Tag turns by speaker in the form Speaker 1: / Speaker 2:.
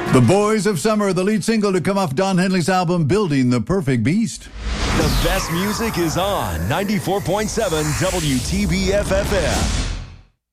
Speaker 1: The Boys of Summer, the lead single to come off Don Henley's album, Building the Perfect Beast.
Speaker 2: The best music is on 94.7 WTBF-FM.